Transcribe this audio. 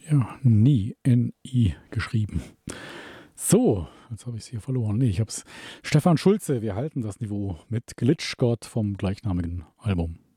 Ja, nie, N-I geschrieben. So, jetzt habe ich es hier verloren. Nee, ich habe es. Stefan Schulze, wir halten das Niveau mit Glitchgott vom gleichnamigen Album.